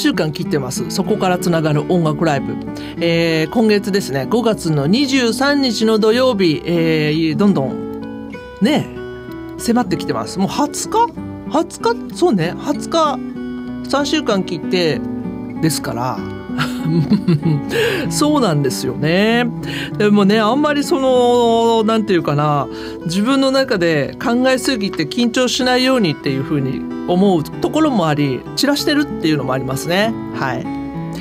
週間切ってます。そこからつながる音楽ライブ、今月ですね5月の23日の土曜日、どんどんね迫ってきてます。もう20日そうね20日3週間切ってですからそうなんですよね。でもねあんまりなんていうかな、自分の中で考えすぎて緊張しないようにっていう風に思うところもあり、散らしてるっていうのもありますね。はい、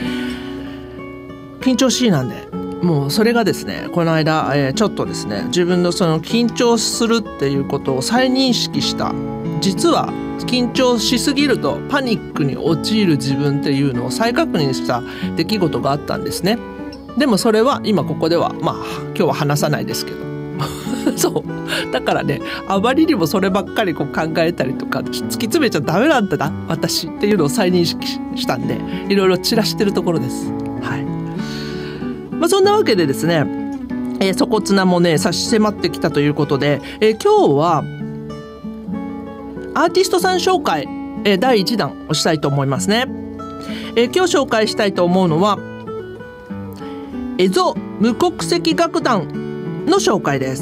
緊張しいなんで、もうそれがですねこの間、ちょっとですね自分のその緊張するっていうことを再認識した。実は緊張しすぎるとパニックに陥る自分っていうのを再確認した出来事があったんですね。でもそれは今ここでは今日は話さないですけどそうだからね、あまりにもそればっかりこう考えたりとか突き詰めちゃダメなんだな私っていうのを再認識したんで、いろいろ散らしてるところです。はい、そんなわけでですね、そこつなもね差し迫ってきたということで、今日はアーティストさん紹介、第1弾をしたいと思いますね。今日紹介したいと思うのは蝦夷無国籍楽団の紹介です。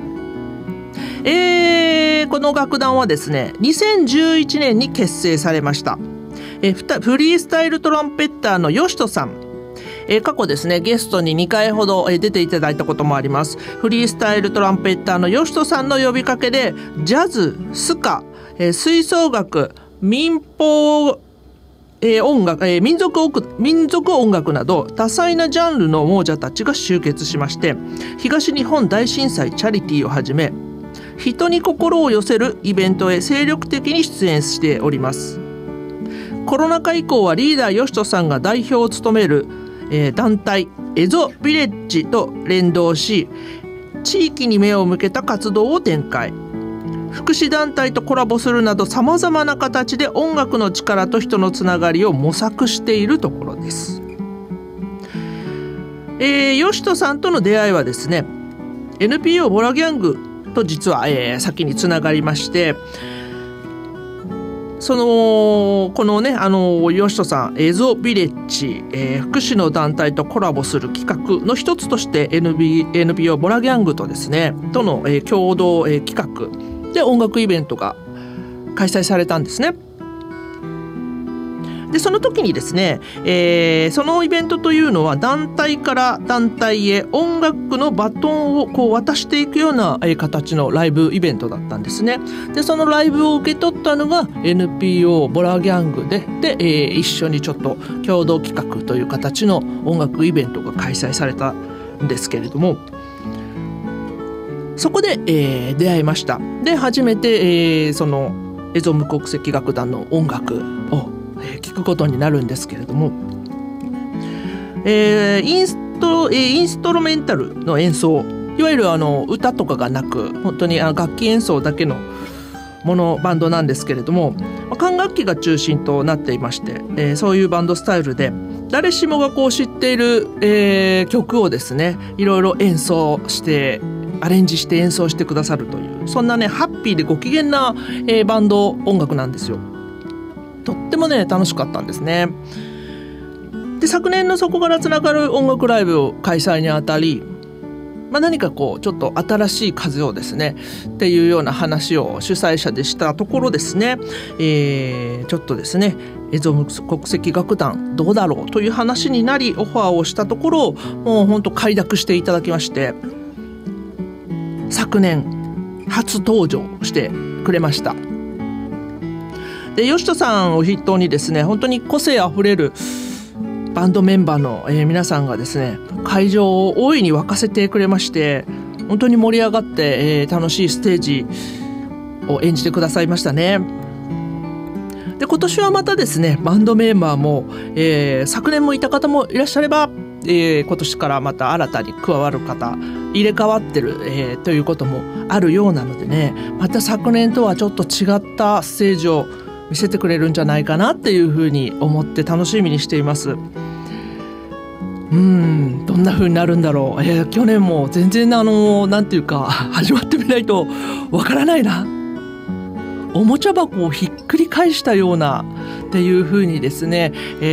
この楽団はですね2011年に結成されました。フリースタイルトランペッターのヨシトさん、過去ですねゲストに2回ほど出ていただいたこともあります。フリースタイルトランペッターのヨシトさんの呼びかけでジャズ、スカ、吹奏楽、民放、音楽、民族音楽など多彩なジャンルの亡者たちが集結しまして、東日本大震災チャリティーをはじめ人に心を寄せるイベントへ精力的に出演しております。コロナ禍以降はリーダーヨシトさんが代表を務める、団体蝦夷ビレッジと連動し、地域に目を向けた活動を展開。福祉団体とコラボするなどさまざまな形で音楽の力と人のつながりを模索しているところです。ヨシトさんとの出会いはですね NPO ボラギャングと実は、先につながりまして、このねヨシトさん蝦夷ビレッジ、福祉の団体とコラボする企画の一つとして NPO ボラギャングとですねとの、共同、企画で音楽イベントが開催されたんですね。でその時にですね、そのイベントというのは団体から団体へ音楽のバトンをこう渡していくような形のライブイベントだったんですね。でそのライブを受け取ったのが NPO ボラギャングで、一緒にちょっと共同企画という形の音楽イベントが開催されたんですけれども、そこで、出会いました。で初めて、その蝦夷無国籍楽団の音楽を、聞くことになるんですけれども、インストロメンタルの演奏、いわゆる歌とかがなく本当に楽器演奏だけのバンドなんですけれども、管楽器が中心となっていまして、そういうバンドスタイルで誰しもがこう知っている、曲をですねいろいろ演奏してアレンジして演奏してくださるという、そんなねハッピーでご機嫌な、バンド音楽なんですよ。とってもね楽しかったんですね。で昨年のそこからつながる音楽ライブを開催にあたり、何かこうちょっと新しい風をですねっていうような話を主催者でしたところですね、ちょっとですね蝦夷無国籍楽団どうだろうという話になりオファーをしたところ、もう本当快諾していただきまして、昨年初登場してくれました。でヨシトさんを筆頭にですね本当に個性あふれるバンドメンバーの、皆さんがですね会場を大いに沸かせてくれまして、本当に盛り上がって、楽しいステージを演じてくださいましたね。で今年はまたですねバンドメンバーも、昨年もいた方もいらっしゃれば、今年からまた新たに加わる方入れ替わってる、ということもあるようなのでね、また昨年とはちょっと違ったステージを見せてくれるんじゃないかなっていうふうに思って楽しみにしています。どんな風になるんだろう。去年も全然なんていうか始まってみないとわからないな、おもちゃ箱をひっくり返したようなっていう風にですね、